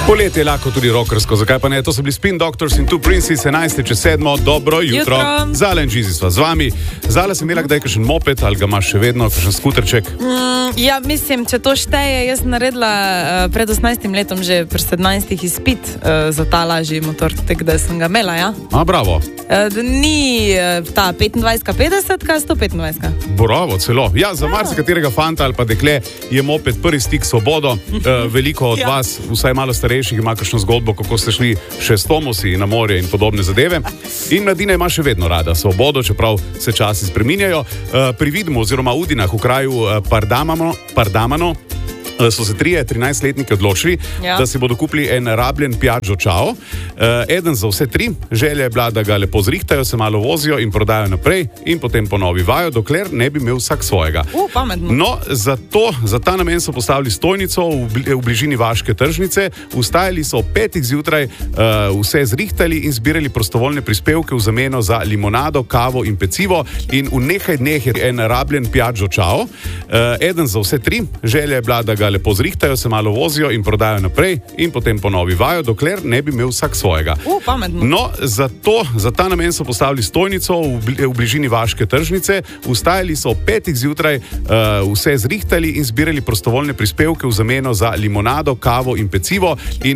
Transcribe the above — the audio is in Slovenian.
Poletje je lahko tudi rockersko, zakaj pa ne? To so bili Spin Doctors in Two Princes, 11.7. Dobro jutro. Zala in Žizi sva z vami. Zala, si imela kdaj kakšen moped ali ga imaš še vedno, kakšen skuterček? Ja, mislim, če to šteje, jaz sem naredila pred 18 letom že pri 17 izpit za ta lažji motor, tako da sem ga imela, ja. Bravo. Ni ta 25-50, 125. Bravo, celo. Ja, za marsikaterega fanta ali pa dekle je moped prvi stik s svobodo. Veliko od vas, vsaj malo starejših, ima kakšno zgodbo, kako ste šli še s Tomosi na morje in podobne zadeve. In mladina ima še vedno rada svobodo, čeprav se časi spreminjajo. Pri Vidmu oziroma Udinah v kraju Pardamano so se 13-letniki odločili, da si bodo kupili en rabljen Piaggio Ciao. Eden za vse tri. Želja je bila, da ga lepo zrihtajo, se malo vozijo in prodajo naprej in potem ponovi vajo, dokler ne bi imel vsak svojega. Pametno. No, za ta namen so postavili stojnico v bližini vaške tržnice, vstajali so ob 5 zjutraj, vse zrihtali in zbirali prostovoljne prispevke v zameno za limonado, kavo in pecivo in v nekaj dneh je en rabljen Piaggio Ciao. Eden za vse tri. Želja je bila, da ga lepo zrihtajo, se malo vozijo in prodajo naprej in potem ponovi vajo, dokler ne bi imel vsak svojega. Pametno. No, za ta namen so postavili stojnico v bližini vaške tržnice, vstajali so ob 5 zjutraj, vse zrihtali in zbirali prostovoljne prispevke v zameno za limonado, kavo in pecivo in